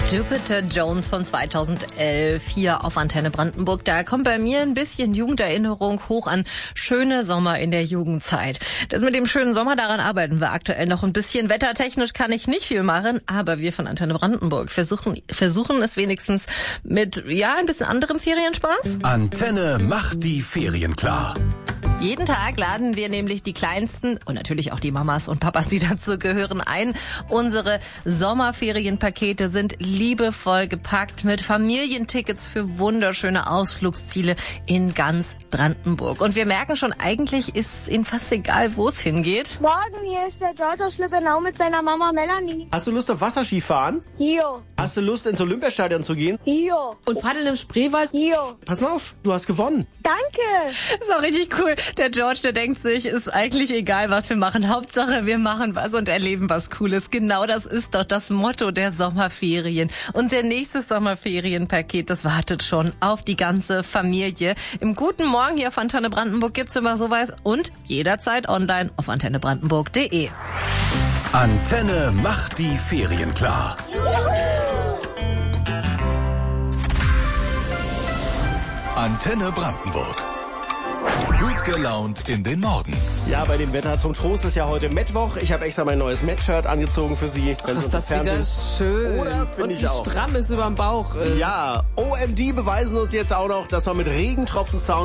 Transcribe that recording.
Jupiter Jones von 2011 hier auf Antenne Brandenburg. Da kommt bei mir ein bisschen Jugenderinnerung hoch an schöne Sommer in der Jugendzeit. Das mit dem schönen Sommer, daran arbeiten wir aktuell noch ein bisschen. Wettertechnisch kann ich nicht viel machen, aber wir von Antenne Brandenburg versuchen es wenigstens mit, ein bisschen anderem Ferienspaß. Antenne macht die Ferien klar. Jeden Tag laden wir nämlich die Kleinsten und natürlich auch die Mamas und Papas, die dazu gehören, ein. Unsere Sommerferienpakete sind liebevoll gepackt mit Familientickets für wunderschöne Ausflugsziele in ganz Brandenburg. Und wir merken schon, eigentlich ist es ihnen fast egal, wo es hingeht. Morgen, hier ist der George aus Schlippenau mit seiner Mama Melanie. Hast du Lust auf Wasserskifahren? Jo. Hast du Lust, ins Olympiastadion zu gehen? Jo. Und paddeln im Spreewald? Jo. Pass mal auf, du hast gewonnen. Danke. Ist auch richtig cool. Der George, der denkt sich, ist eigentlich egal, was wir machen. Hauptsache, wir machen was und erleben was Cooles. Genau das ist doch das Motto der Sommerferien. Unser nächstes Sommerferienpaket, das wartet schon auf die ganze Familie. Im Guten Morgen hier auf Antenne Brandenburg gibt's immer sowas und jederzeit online auf antennebrandenburg.de. Antenne macht die Ferien klar. Antenne Brandenburg. Gut gelaunt in den Morgen. Ja, bei dem Wetter zum Trost ist ja heute Mittwoch. Ich habe extra mein neues Met-Shirt angezogen für Sie. Ist das wieder schön. Oder, find und ich wie auch. stramm es überm Bauch ist. Ja, OMD beweisen uns jetzt auch noch, dass man mit Regentropfen-Sound